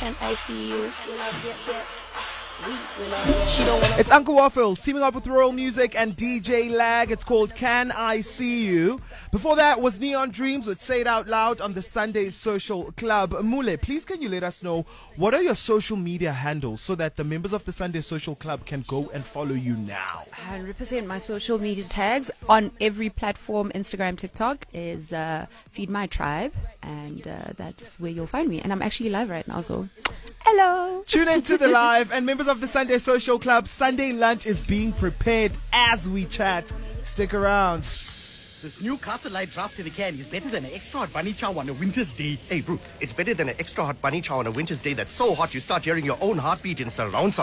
Can I see you? It's Uncle Waffles teaming up with Royal Music and DJ Lag. It's called Can I See You? Before that was Neon Dreams with Say It Out Loud on the Sunday Social Club. Mule, please can you let us know what are your social media handles so that the members of the Sunday Social Club can go and follow you now? 100%. My social media tags on every platform, Instagram, TikTok, is Feed My Tribe, and that's where you'll find me. And I'm actually live right now, so hello. Tune into the live, and members of the Sunday Social Club, Sunday lunch is being prepared as we chat. Stick around. This new Castle Light draft in the can is better than an extra hot bunny chow on a winter's day. Hey, bro, it's better than an extra hot bunny chow on a winter's day that's so hot you start hearing your own heartbeat in surround sound.